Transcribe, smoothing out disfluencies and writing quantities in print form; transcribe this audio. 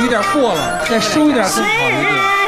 有点过了，再收一点更好一点。